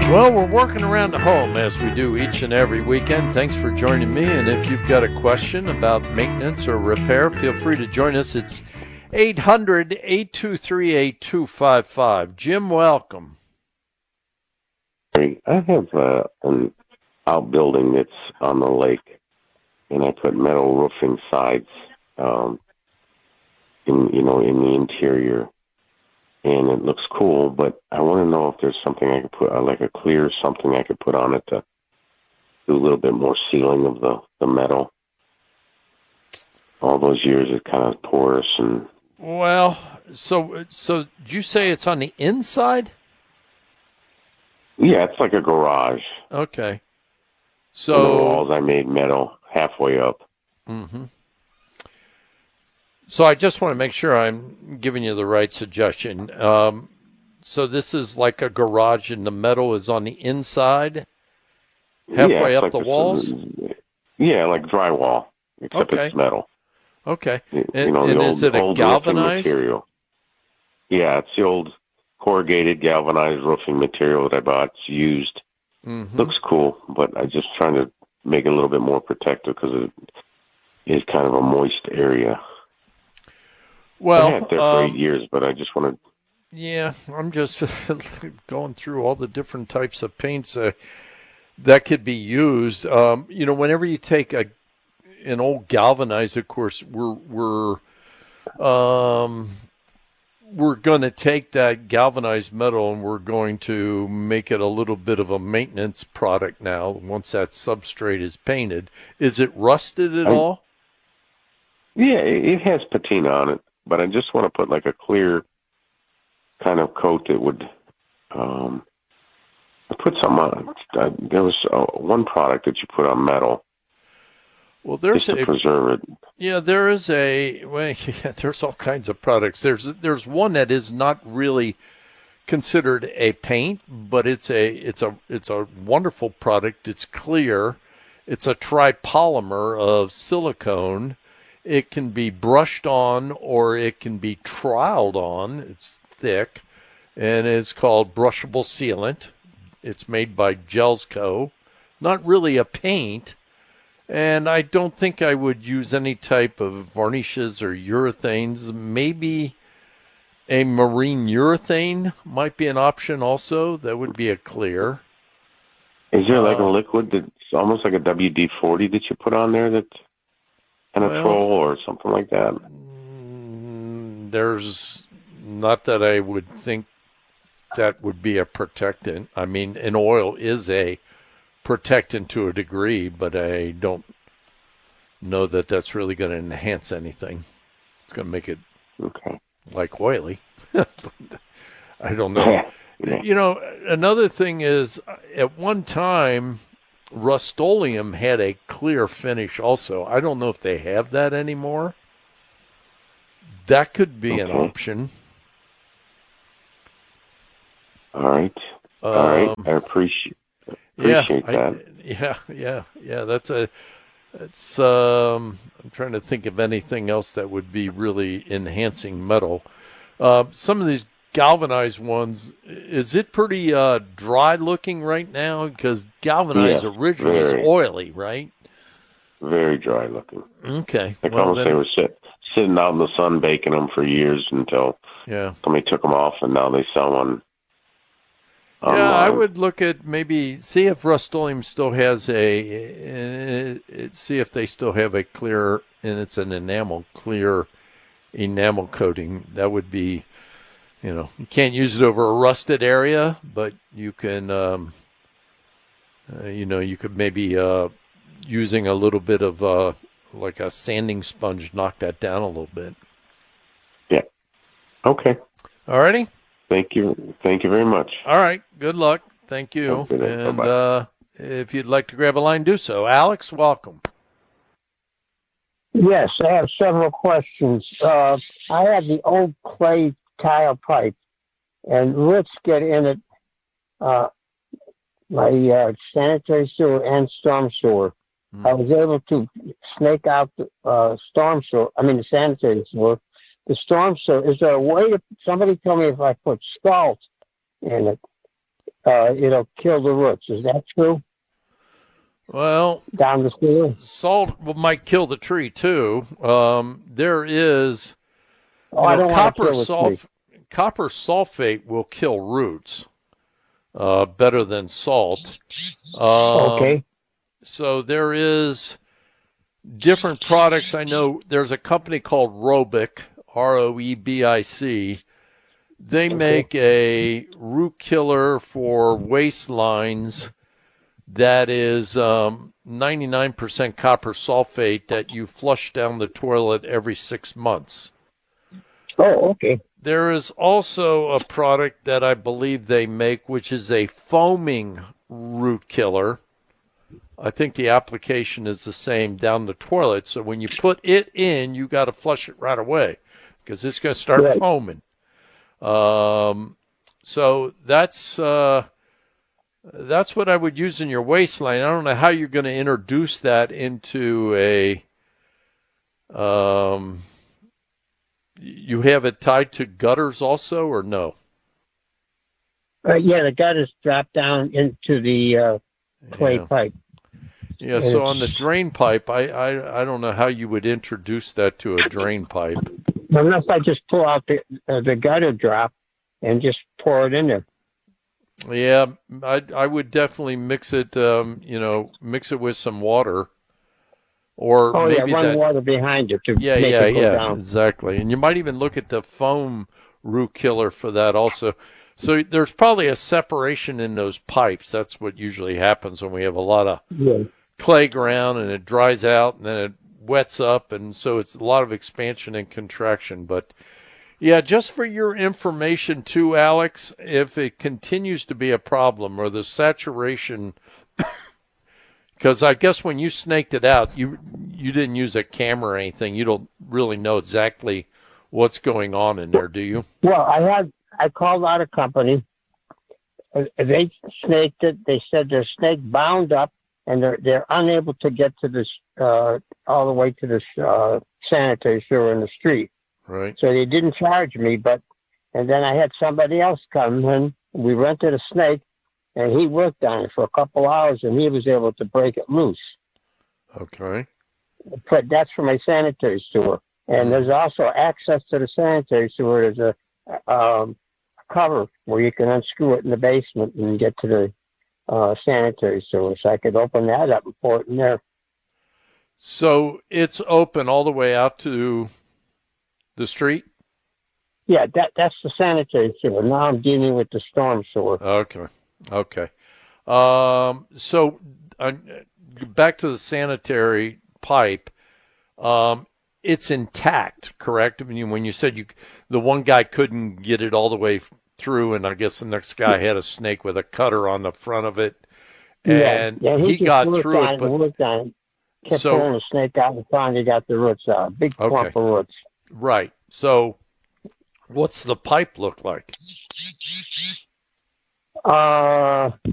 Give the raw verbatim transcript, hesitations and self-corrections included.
Well, we're working around the home as we do each and every weekend. Thanks for joining me. And if you've got a question about maintenance or repair, feel free to join us. It's eight hundred, eight two three, eight two five five. Jim, welcome. I have uh, an outbuilding that's on the lake, and I put metal roofing sides um, in, you know, in the interior. And it looks cool, but I want to know if there's something I could put, uh, like a clear something I could put on it to do a little bit more sealing of the, the metal. All those years it's kind of porous and. Well, so so did you say it's on the inside? Yeah, it's like a garage. Okay. So So the walls I made metal halfway up. Mm-hmm. So I just want to make sure I'm giving you the right suggestion. Um, so this is like a garage, and the metal is on the inside, halfway yeah, up like the this, walls? Yeah, like drywall, except Okay. it's metal. Okay. You And, know, and the is old, it a old roofing galvanized? material. Yeah, it's the old corrugated galvanized roofing material that I bought. It's used. Mm-hmm. Looks cool, but I'm just trying to make it a little bit more protective because it is kind of a moist area. Well, I had it there for um, eight years, but I just wanted. yeah, I'm just going through all the different types of paints uh, that could be used. Um, you know, whenever you take a an old galvanized, of course, we're we're um, we're going to take that galvanized metal and we're going to make it a little bit of a maintenance product now. Once that substrate is painted, is it rusted at I, all? Yeah, it, it has patina on it, but I just want to put like a clear kind of coat that would. Um, I put some on. Uh, there was uh, one product that you put on metal. Well, there's just to a, preserve it. Yeah, there is a well, yeah, there's all kinds of products. There's there's one that is not really considered a paint, but it's a it's a it's a wonderful product. It's clear. It's a tripolymer of silicone. It can be brushed on or it can be troweled on. It's thick, and it's called brushable sealant. It's made by Gelsco. Not really a paint. And I don't think I would use any type of varnishes or urethanes. Maybe a marine urethane might be an option also. That would be a clear. Is there like uh, a liquid that's almost like a W D forty that you put on there that's Penetrol well, or something like that? There's not that I would think that would be a protectant. I mean, an oil is a protectant to a degree, but I don't know that that's really going to enhance anything. It's going to make it okay. like oily. I don't know. Yeah. You know, another thing is at one time, Rust-Oleum had a clear finish also. I don't know if they have that anymore. That could be okay. an option. All right. Um, All right. I appreciate Appreciate yeah, that. I, yeah, yeah, yeah. That's a. It's. Um, I'm trying to think of anything else that would be really enhancing metal. Uh, some of these galvanized ones, is it pretty uh, dry looking right now? Because galvanized yes, originally very, is oily, right? Very dry looking. Okay. Like well, almost then, they were sit, sitting out in the sun baking them for years until yeah. somebody took them off, and now they sell one. Yeah, I would look at maybe see if Rust-Oleum still has a, uh, see if they still have a clear, and it's an enamel, clear enamel coating. That would be, you know, you can't use it over a rusted area, but you can, um, uh, you know, you could maybe uh, using a little bit of uh, like a sanding sponge, knock that down a little bit. Yeah. Okay. All righty. Thank you. Thank you very much. All right. Good luck. Thank you. Okay, and uh, if you'd like to grab a line, do so. Alex, welcome. Yes, I have several questions. Uh, I have the old clay tile pipe, and roots get in it, uh, my uh, sanitary sewer and storm sewer. Mm. I was able to snake out the uh, storm sewer, I mean the sanitary sewer. The storm sewer, is there a way to, somebody tell me if I put salt in it, uh, it'll kill the roots. Is that true? Well, Down the sewer? salt will, might kill the tree too. Um, there is, Oh, you I know, don't want to copper kill the tree. sulf- copper sulfate will kill roots uh, better than salt. Um, Okay. So there is different products. I know there's a company called Robic, R O E B I C. They make a root killer for waistlines that is um, ninety-nine percent copper sulfate that you flush down the toilet every six months. Oh, okay. There is also a product that I believe they make, which is a foaming root killer. I think the application is the same down the toilet. So when you put it in, you got to flush it right away because it's going to start Right. foaming. Um, so that's uh, that's what I would use in your waistline. I don't know how you're going to introduce that into a. Um, you have it tied to gutters also, or no? Uh, yeah, the gutters drop down into the uh, clay Yeah. pipe. Yeah, so on the drain pipe, I, I, I don't know how you would introduce that to a drain pipe. Unless I just pull out the uh, the gutter drop and just pour it in there. Yeah, I, I would definitely mix it, um, you know, mix it with some water. Or Oh, maybe yeah, run that, water behind it to yeah, make yeah, it go yeah, down. exactly. And you might even look at the foam root killer for that also. So there's probably a separation in those pipes. That's what usually happens when we have a lot of Yeah. clay ground and it dries out and then it wets up, and so it's a lot of expansion and contraction. But yeah, just for your information too, Alex, if it continues to be a problem or the saturation, because I guess when you snaked it out, you you didn't use a camera or anything. You don't really know exactly what's going on in there, do you? Well, I had I called out a company. Uh, They snaked it. They said their snake bound up, and they're they're unable to get to this uh, all the way to this uh, sanitary sewer in the street. Right. So they didn't charge me, but and then I had somebody else come in. We rented a snake, and he worked on it for a couple hours, and he was able to break it loose. Okay. But that's for my sanitary sewer. And there's also access to the sanitary sewer. There's a um, cover where you can unscrew it in the basement and get to the uh, sanitary sewer. So I could open that up and pour it in there. So it's open all the way out to the street? Yeah, that that's the sanitary sewer. Now I'm dealing with the storm sewer. Okay. Okay. Um, so uh, back to the sanitary pipe. Um, it's intact, correct? I mean, when you said you, the one guy couldn't get it all the way through, and I guess the next guy had a snake with a cutter on the front of it, and yeah, yeah, he, he, just got worked through on it. it But and worked on it. Kept So- pulling the snake out and finally got the roots out. Big clump Okay. of roots. right. So, what's the pipe look like? Uh,